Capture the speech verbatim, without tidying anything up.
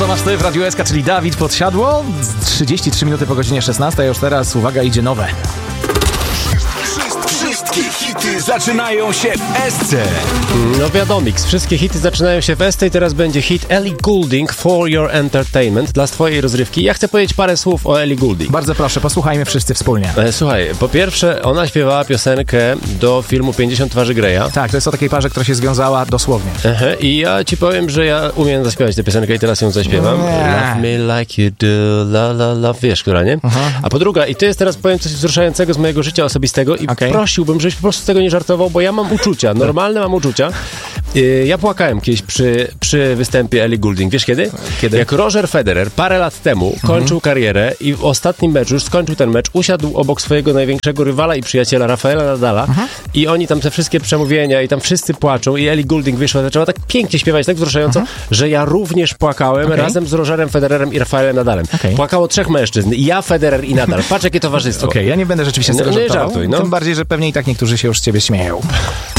co masz ty w Radiu S K, czyli Dawid Podsiadło. trzydzieści trzy minuty po godzinie szesnastej, a już teraz, uwaga, idzie nowe. Wszystkie hity zaczynają się w S C. No wiadomix, wszystkie hity zaczynają się w S C i teraz będzie hit Ellie Goulding, For Your Entertainment, dla twojej rozrywki. Ja chcę powiedzieć parę słów o Ellie Goulding. Bardzo proszę, posłuchajmy wszyscy wspólnie. E, słuchaj, po pierwsze, ona śpiewała piosenkę do filmu pięćdziesiąt twarzy Greya. Tak, to jest o takiej parze, która się związała dosłownie. Aha, i ja ci powiem, że ja umiem zaśpiewać tę piosenkę i teraz ją zaśpiewam. Nie. Love me like you do, la la la, wiesz, która, nie? Aha. A po drugie, i to jest teraz, powiem, coś wzruszającego z mojego życia osobistego i Okay. prosiłbym, żebyś po prostu z tego nie żartował, bo ja mam uczucia, normalne mam uczucia. Yy, ja płakałem kiedyś przy, przy występie Ellie Goulding. Wiesz kiedy? Kiedy? Jak Roger Federer parę lat temu kończył mhm. karierę i w ostatnim meczu, już skończył ten mecz, usiadł obok swojego największego rywala i przyjaciela Rafaela Nadala mhm. i oni tam te wszystkie przemówienia i tam wszyscy płaczą i Ellie Goulding wyszła, zaczęła tak pięknie śpiewać, tak wzruszająco, mhm. że ja również płakałem okay. razem z Rogerem Federerem i Rafaelem Nadalem. Okay. Płakało trzech mężczyzn. Ja, Federer i Nadal. Patrz, jakie towarzystwo. Okej, okay, ja nie będę rzeczywiście z tego no, żartował. żartuj, no. Tym bardziej, że pewnie i tak niektórzy się już z ciebie śmieją.